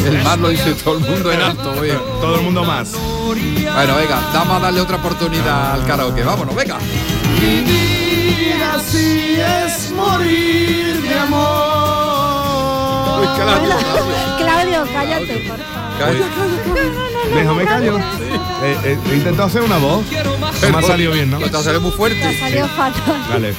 El más lo dice todo el mundo en alto. Oye. Todo el mundo más. Bueno, venga, vamos a darle otra oportunidad al karaoke. Vámonos, venga. Vivir así es morir de amor. Uy, Claudio, cállate, por favor. Déjame callo. He intentado hacer una voz. No me ha salido bien, ¿no? Te ha salido muy fuerte. Te ha salido fatal. Vale.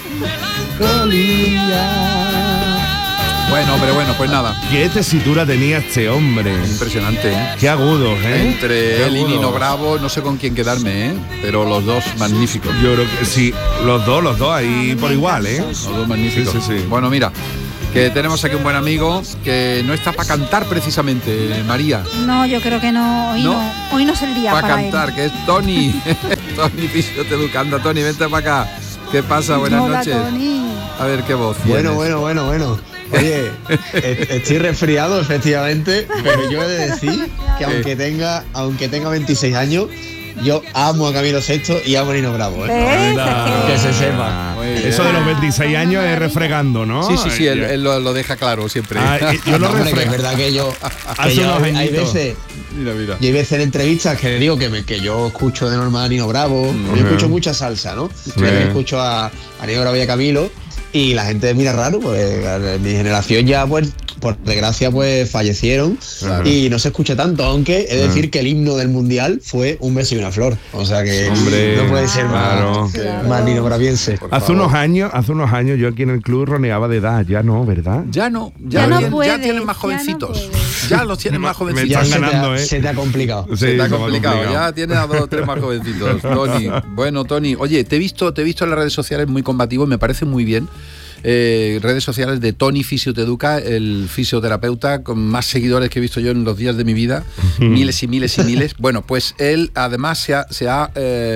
Bueno, hombre, bueno, pues nada. Qué tesitura tenía este hombre. Impresionante, ¿eh? Qué agudos, ¿eh? Entre Qué él y agudos. Nino Bravo, no sé con quién quedarme, ¿eh? Pero los dos magníficos. Yo creo que sí, los dos ahí por igual, ¿eh? Los dos magníficos. Sí, sí, sí. Bueno, mira, que tenemos aquí un buen amigo que no está para cantar precisamente, María. No, yo creo que no. Hoy no es el día Para para cantar, él. que es Tony. Tony Fisioteducando. Tony, vente para acá. ¿Qué pasa? Buenas Hola, noches. Tony. A ver qué voz tienes. Bueno. Oye, estoy resfriado, efectivamente, pero yo he de decir que aunque tenga 26 años, yo amo a Camilo VI y amo a Nino Bravo, ¿eh? ¿Ves? Que se sepa. Muy bien. Eso de los 26 años es refregando, ¿no? Sí, él lo deja claro siempre. Yo lo Hombre, que es refrego. verdad que yo Hace unos hay añitos. veces Mira. y hay veces en entrevistas que digo que yo escucho de normal a Nino Bravo, yo escucho mucha salsa, ¿no? Yo escucho a Nino Bravo y a Camilo y la gente mira raro, pues mi generación ya, pues, por desgracia, pues fallecieron y no se escucha tanto, aunque he de decir que el himno del mundial fue Un beso y una flor, o sea que Hombre, no puede ser claro. más Nino Braviense. Hace unos años yo aquí en el club roneaba de edad, ya no, ¿verdad? Ya no, Ya no puedes, ya tienen más ya no jovencitos. puedes. Ya los tienen más Me jovencitos. Ya están ganando, se te ha complicado. Sí, Se te ha se me ha complicado. Ya tienes a 2 o 3 más jovencitos, Tony. Bueno, Tony, oye, te he visto en las redes sociales muy combativo, me parece muy bien. Redes sociales de Tony Fisioteduca, el fisioterapeuta con más seguidores que he visto yo en los días de mi vida, miles y miles y miles. Bueno, pues él además se ha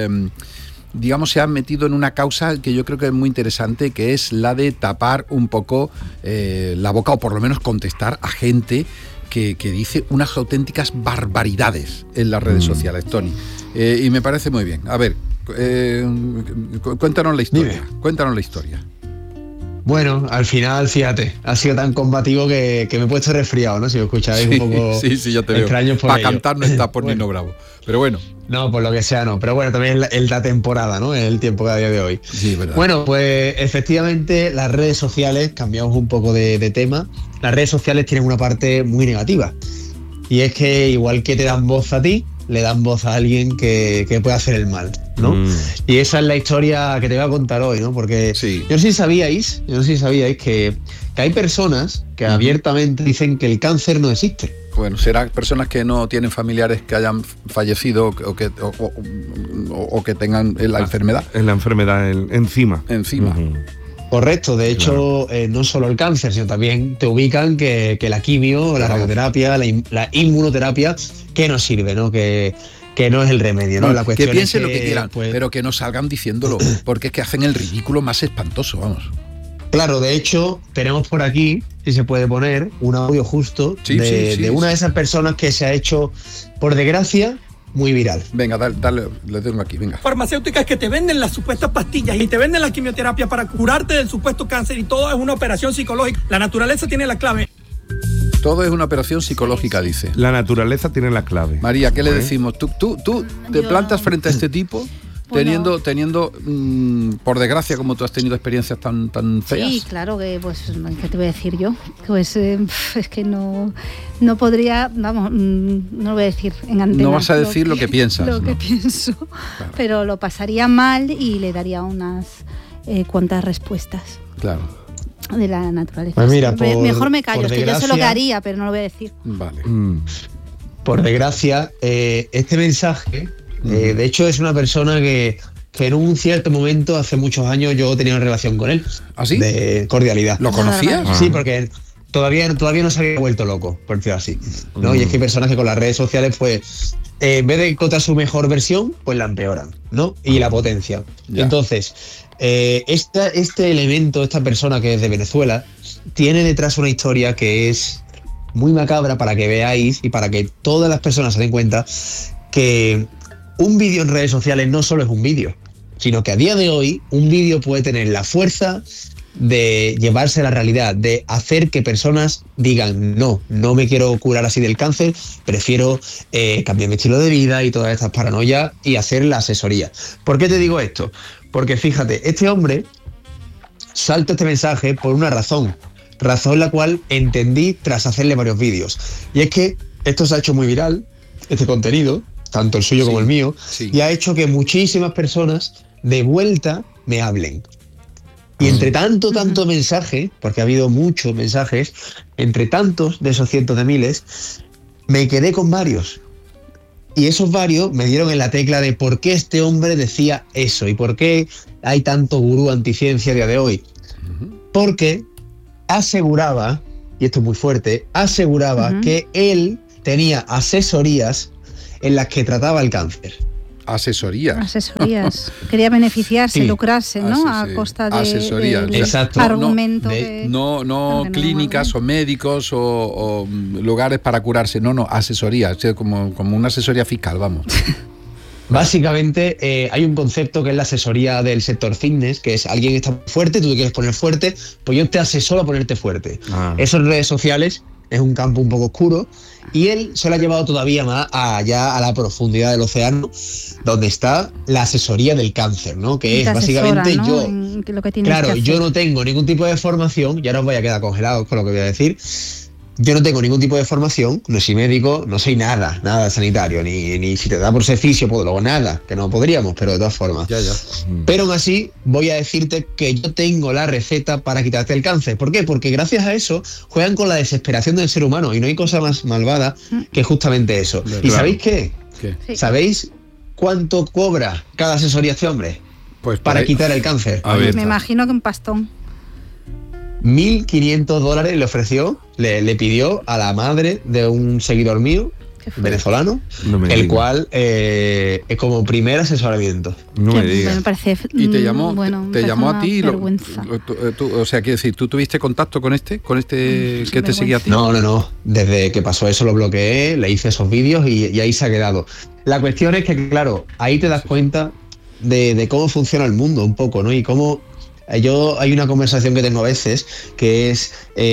metido en una causa que yo creo que es muy interesante, que es la de tapar un poco la boca, o por lo menos contestar a gente que dice unas auténticas barbaridades en las redes sociales, Tony. Y me parece muy bien. A ver, cuéntanos la historia. Cuéntanos la historia. Bueno, al final, fíjate, ha sido tan combativo que me he puesto resfriado, ¿no? Si lo escucháis un poco sí, ya te veo. extraños por Para ello. cantar no está por Nino Bravo. Pero bueno. No, por lo que sea no. Pero bueno, también es la temporada, ¿no? Es el tiempo que a día de hoy. Sí, verdad. Bueno, pues efectivamente las redes sociales, cambiamos un poco de tema, las redes sociales tienen una parte muy negativa. Y es que igual que te dan voz a ti, le dan voz a alguien que puede hacer el mal, ¿no? Y esa es la historia que te voy a contar hoy, ¿no? Porque yo no sé si sabíais que hay personas que abiertamente dicen que el cáncer no existe. Bueno, será personas que no tienen familiares que hayan fallecido o que tengan la enfermedad. Es la enfermedad encima. Correcto, de hecho, no solo el cáncer, sino también te ubican que la quimio, la radioterapia, la inmunoterapia, que no sirve, ¿no? Que no es el remedio, ¿no? La que cuestión piensen es lo que quieran, pues, pero que no salgan diciéndolo, porque es que hacen el ridículo más espantoso, vamos. Claro, de hecho, tenemos por aquí, si se puede poner, un audio justo de una de esas personas que se ha hecho, por desgracia, muy viral. Venga, dale, le tengo aquí, venga. Farmacéuticas que te venden las supuestas pastillas y te venden la quimioterapia para curarte del supuesto cáncer, y todo es una operación psicológica. La naturaleza tiene la clave. Todo es una operación psicológica, dice. La naturaleza tiene la clave. María, ¿qué le decimos? ¿Tú te plantas frente a este tipo? Teniendo, por desgracia, como tú has tenido experiencias tan feas. Sí, claro, que pues, ¿qué te voy a decir yo? Pues es que no podría, vamos, no lo voy a decir en antena. No vas a decir lo que piensas. Lo que pienso, claro. Pero lo pasaría mal y le daría unas cuantas respuestas. Claro. De la naturaleza. Pues mira, mejor me callo, es que yo sé lo que desgracia, haría, pero no lo voy a decir. Vale. Por desgracia, este mensaje, de hecho, es una persona que en un cierto momento, hace muchos años, yo tenía una relación con él. ¿Ah, sí? De cordialidad. ¿Lo conocías? Sí, porque todavía no se había vuelto loco, por decirlo así, ¿no? Y es que hay personas que con las redes sociales, pues, en vez de encontrar su mejor versión, pues la empeoran, ¿no? Y la potencian. Ya. Entonces, este elemento, esta persona que es de Venezuela, tiene detrás una historia que es muy macabra, para que veáis y para que todas las personas se den cuenta que un vídeo en redes sociales no solo es un vídeo, sino que a día de hoy un vídeo puede tener la fuerza, de llevarse a la realidad, de hacer que personas digan no me quiero curar así del cáncer, prefiero cambiar mi estilo de vida y todas estas paranoias y hacer la asesoría. ¿Por qué te digo esto? Porque fíjate, este hombre salta este mensaje por una razón la cual entendí tras hacerle varios vídeos. Y es que esto se ha hecho muy viral, este contenido, tanto el suyo como el mío, y ha hecho que muchísimas personas de vuelta me hablen. Y entre tanto mensaje, porque ha habido muchos mensajes, entre tantos de esos cientos de miles, me quedé con varios. Y esos varios me dieron en la tecla de por qué este hombre decía eso y por qué hay tanto gurú anticiencia a día de hoy. Porque aseguraba, y esto es muy fuerte, aseguraba que él tenía asesorías en las que trataba el cáncer. Asesorías. Quería beneficiarse, lucrarse, ¿no? A costa de asesorías. Exacto. Argumento. No clínicas o médicos o lugares para curarse. No, asesorías. Como una asesoría fiscal, vamos. Básicamente hay un concepto que es la asesoría del sector fitness, que es alguien está fuerte, tú te quieres poner fuerte, pues yo te asesoro a ponerte fuerte. Eso en redes sociales es un campo un poco oscuro y él se lo ha llevado todavía más allá a la profundidad del océano, donde está la asesoría del cáncer, ¿no? Que es básicamente, ¿no? Yo no tengo ningún tipo de formación, ya no os voy a quedar congelados con lo que voy a decir. Yo no tengo ningún tipo de formación, no soy médico, no soy nada sanitario, ni si te da por ser fisio, pues luego nada, que no podríamos, pero de todas formas. Ya. Pero aún así, voy a decirte que yo tengo la receta para quitarte el cáncer. ¿Por qué? Porque gracias a eso juegan con la desesperación del ser humano y no hay cosa más malvada que justamente eso. Claro. ¿Y sabéis qué? Sí. ¿Sabéis cuánto cobra cada asesoría este hombre? Pues para quitar el cáncer. Me imagino que un pastón. $1.500 le ofreció, le pidió a la madre de un seguidor mío, venezolano, el cual es como primer asesoramiento. No me digas. Me parece, y te llamó, te llamó a ti. O sea, quiero decir, ¿tú tuviste contacto con este que te seguía a ti? No. Desde que pasó eso lo bloqueé, le hice esos vídeos y ahí se ha quedado. La cuestión es que, claro, ahí te das cuenta de cómo funciona el mundo un poco, ¿no? Y cómo... hay una conversación que tengo a veces que es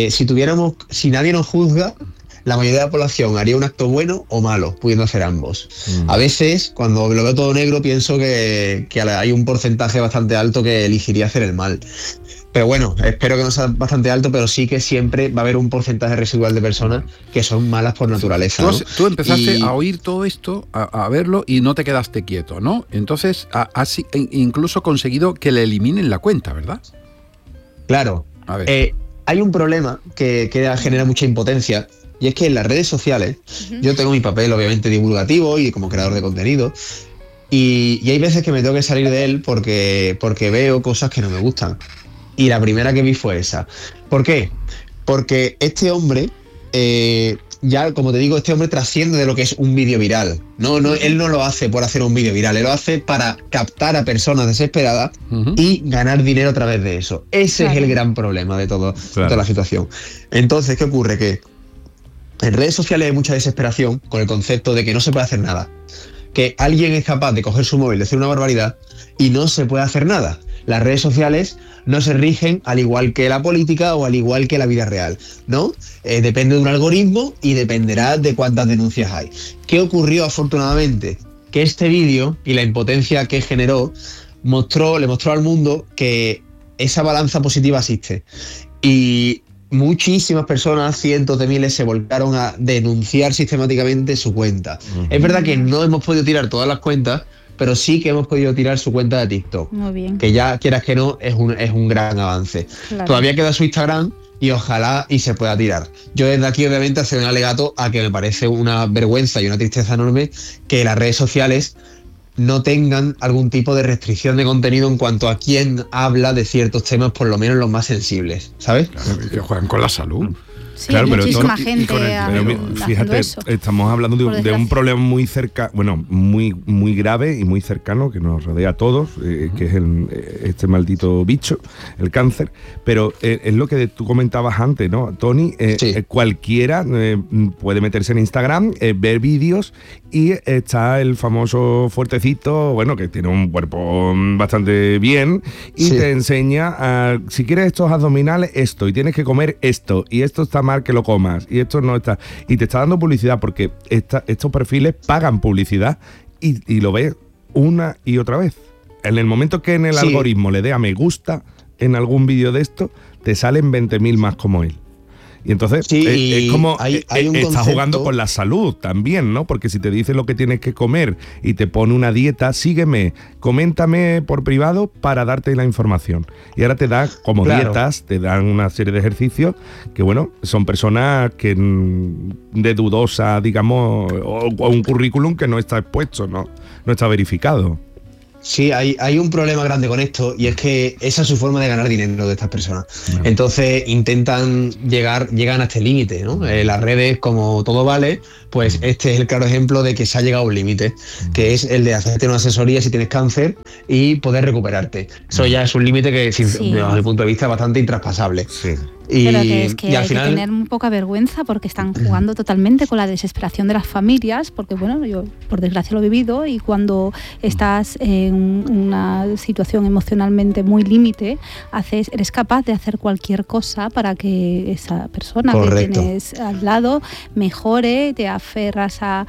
si nadie nos juzga, la mayoría de la población haría un acto bueno o malo, pudiendo hacer ambos. A veces, cuando lo veo todo negro, pienso que hay un porcentaje bastante alto que elegiría hacer el mal. Pero bueno, espero que no sea bastante alto, pero sí que siempre va a haber un porcentaje residual de personas que son malas por naturaleza, ¿no? Tú empezaste a oír todo esto, a verlo, y no te quedaste quieto, ¿no? Entonces has incluso conseguido que le eliminen la cuenta, ¿verdad? Claro. A ver. Hay un problema que genera mucha impotencia, y es que en las redes sociales, yo tengo mi papel obviamente divulgativo y como creador de contenido, y hay veces que me tengo que salir de él porque veo cosas que no me gustan. Y la primera que vi fue esa. ¿Por qué? Porque este hombre, ya como te digo, este hombre trasciende de lo que es un vídeo viral. Él no lo hace por hacer un vídeo viral, él lo hace para captar a personas desesperadas y ganar dinero a través de eso. Ese es el gran problema de toda la situación. Entonces, ¿qué ocurre? Que en redes sociales hay mucha desesperación con el concepto de que no se puede hacer nada. Que alguien es capaz de coger su móvil, decir una barbaridad y no se puede hacer nada. Las redes sociales no se rigen al igual que la política o al igual que la vida real, ¿no? Depende de un algoritmo y dependerá de cuántas denuncias hay. ¿Qué ocurrió afortunadamente? Que este vídeo y la impotencia que generó le mostró al mundo que esa balanza positiva existe. Y muchísimas personas, cientos de miles, se volcaron a denunciar sistemáticamente su cuenta. Es verdad que no hemos podido tirar todas las cuentas, pero sí que hemos podido tirar su cuenta de TikTok. Muy bien. Que ya, quieras que no, es un gran avance. Claro. Todavía queda su Instagram y ojalá y se pueda tirar. Yo desde aquí, obviamente, hacer un alegato a que me parece una vergüenza y una tristeza enorme que las redes sociales no tengan algún tipo de restricción de contenido en cuanto a quién habla de ciertos temas, por lo menos los más sensibles, ¿sabes? Claro, que juegan con la salud. Sí, claro, pero muchísima Tony, gente fíjate, eso, estamos hablando de un problema muy cerca, muy grave y muy cercano que nos rodea a todos, que es este maldito bicho, el cáncer. Pero es lo que tú comentabas antes, ¿no, Tony? Cualquiera puede meterse en Instagram, ver vídeos, y está el famoso fuertecito, bueno, que tiene un cuerpo bastante bien, y te enseña, si quieres estos abdominales, esto, y tienes que comer esto, y esto está mal que lo comas, y esto no está, y te está dando publicidad, porque estos perfiles pagan publicidad, y lo ves una y otra vez. En el momento que en el algoritmo le dé a me gusta en algún vídeo de esto, te salen 20.000 más como él. Y entonces es como está jugando con la salud también, ¿no? Porque si te dice lo que tienes que comer y te pone una dieta, sígueme, coméntame por privado para darte la información. Y ahora te da como dietas, te dan una serie de ejercicios que, bueno, son personas que de dudosa, digamos, o un currículum que no está expuesto, no está verificado. Sí, hay un problema grande con esto, y es que esa es su forma de ganar dinero de estas personas. Entonces llegan a este límite, ¿no? Las redes, como todo vale, pues este es el claro ejemplo de que se ha llegado a un límite, que es el de hacerte una asesoría si tienes cáncer y poder recuperarte. Eso ya es un límite que, desde mi punto de vista, es bastante intraspasable. Sí. Pero que es que al final hay que tener muy poca vergüenza, porque están jugando totalmente con la desesperación de las familias, porque bueno, yo por desgracia lo he vivido, y cuando estás en una situación emocionalmente muy límite, eres capaz de hacer cualquier cosa para que esa persona que tienes al lado mejore, te aferras a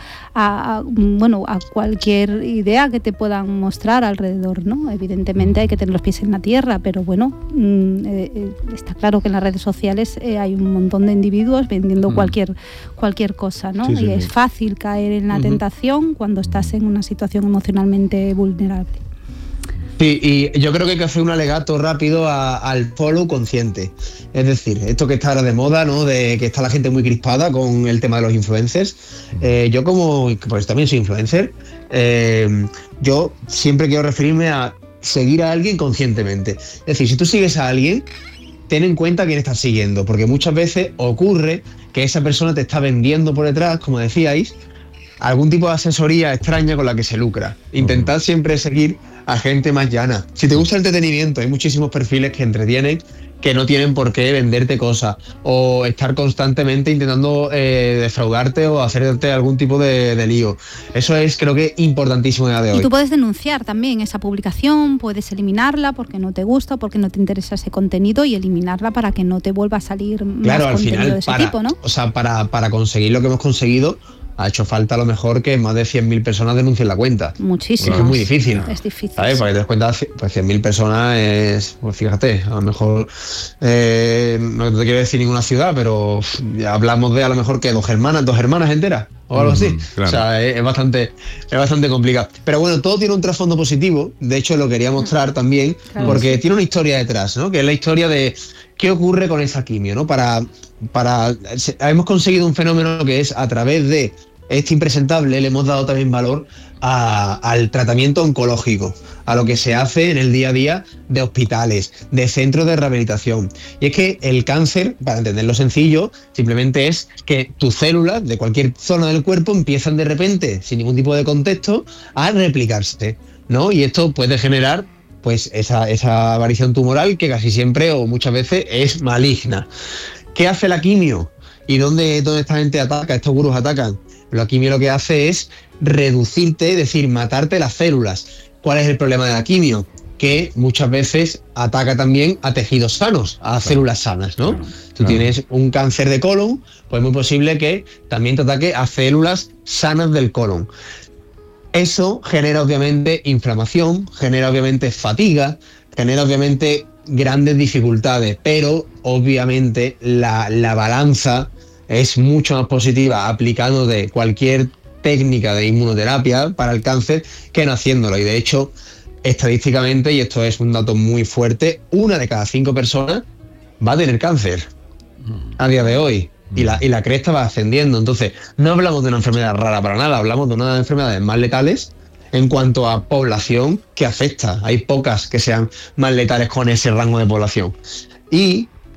cualquier idea que te puedan mostrar alrededor, ¿no? Evidentemente hay que tener los pies en la tierra, pero bueno, está claro que en las redes sociales hay un montón de individuos vendiendo cualquier cosa, ¿no? Y es fácil caer en la tentación cuando estás en una situación emocionalmente vulnerable. Sí, y yo creo que hay que hacer un alegato rápido al follow consciente. Es decir, esto que está ahora de moda, ¿no? De que está la gente muy crispada con el tema de los influencers. Yo pues también soy influencer, yo siempre quiero referirme a seguir a alguien conscientemente. Es decir, si tú sigues a alguien, ten en cuenta quién estás siguiendo, porque muchas veces ocurre que esa persona te está vendiendo por detrás, como decíais, algún tipo de asesoría extraña con la que se lucra. Intentad siempre seguir a gente más llana. Si te gusta el entretenimiento, hay muchísimos perfiles que entretienen, que no tienen por qué venderte cosas o estar constantemente intentando defraudarte o hacerte algún tipo de lío. Eso es, creo que, importantísimo en el día de hoy. Y tú puedes denunciar también esa publicación, puedes eliminarla porque no te gusta, porque no te interesa ese contenido, y eliminarla para que no te vuelva a salir más contenido de ese tipo, ¿no? O sea, para conseguir lo que hemos conseguido, ha hecho falta a lo mejor que más de 100.000 personas denuncien la cuenta. Muchísimo. Es muy difícil. Es difícil. ¿Sabes? Para que te des cuenta, pues 100.000 personas es, pues fíjate, a lo mejor, no te quiero decir ninguna ciudad, pero hablamos de a lo mejor que dos hermanas enteras, o algo así. Claro. O sea, es bastante complicado. Pero bueno, todo tiene un trasfondo positivo, de hecho lo quería mostrar también, porque tiene una historia detrás, ¿no? Que es la historia de qué ocurre con esa quimio, ¿no? Hemos conseguido un fenómeno que es, a través de este impresentable, le hemos dado también valor al tratamiento oncológico, a lo que se hace en el día a día de hospitales, de centros de rehabilitación. Y es que el cáncer, para entenderlo sencillo, simplemente es que tus células de cualquier zona del cuerpo empiezan de repente, sin ningún tipo de contexto, a replicarse, ¿no? Y esto puede generar pues esa variación tumoral que casi siempre o muchas veces es maligna. ¿Qué hace la quimio? ¿Y dónde esta gente ataca, estos gurús atacan? La quimio lo que hace es reducirte, es decir, matarte las células. ¿Cuál es el problema de la quimio? Que muchas veces ataca también a tejidos sanos, a células sanas, ¿no? Tú tienes un cáncer de colon, pues es muy posible que también te ataque a células sanas del colon. Eso genera obviamente inflamación, genera obviamente fatiga, genera obviamente grandes dificultades, pero obviamente la balanza es mucho más positiva aplicando de cualquier técnica de inmunoterapia para el cáncer que no haciéndolo. Y de hecho, estadísticamente, y esto es un dato muy fuerte, 1 de cada 5 personas va a tener cáncer a día de hoy. Y la cresta va ascendiendo. Entonces, no hablamos de una enfermedad rara para nada, hablamos de una de las enfermedades más letales en cuanto a población que afecta. Hay pocas que sean más letales con ese rango de población. Y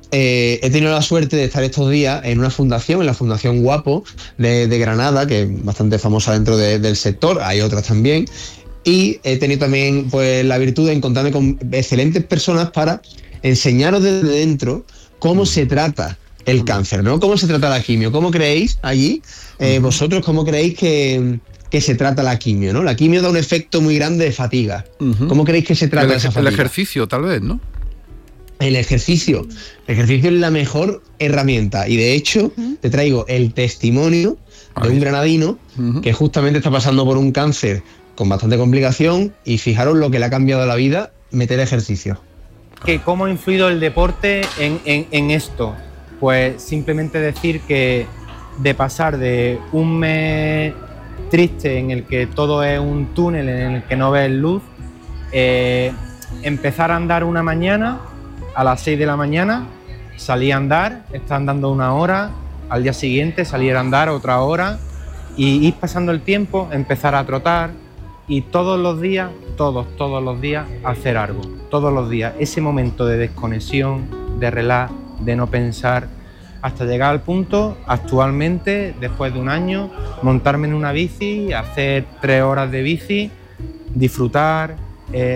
he tenido la suerte de estar estos días en una fundación, en la Fundación Guapo de Granada, que es bastante famosa dentro del sector, hay otras también, y he tenido también pues la virtud de encontrarme con excelentes personas para enseñaros desde dentro cómo se trata el cáncer, ¿no? ¿Cómo se trata la quimio? ¿Cómo creéis allí, vosotros, cómo creéis que se trata la quimio, ¿no? La quimio da un efecto muy grande de fatiga. ¿Cómo creéis que se trata esa fatiga? El ejercicio, tal vez, ¿no? El ejercicio es la mejor herramienta y de hecho te traigo el testimonio de un granadino que justamente está pasando por un cáncer con bastante complicación y fijaros lo que le ha cambiado la vida meter ejercicio. ¿Cómo ha influido el deporte en esto? Pues simplemente decir que de pasar de un mes triste en el que todo es un túnel en el que no ves luz, empezar a andar una mañana a las 6 de la mañana, salí a andar, estar andando 1 hora, al día siguiente salir a andar otra hora y ir pasando el tiempo, empezar a trotar y todos los días hacer algo, todos los días, ese momento de desconexión, de relax, de no pensar, hasta llegar al punto, actualmente, después de 1 año, montarme en una bici, hacer 3 horas de bici, disfrutar,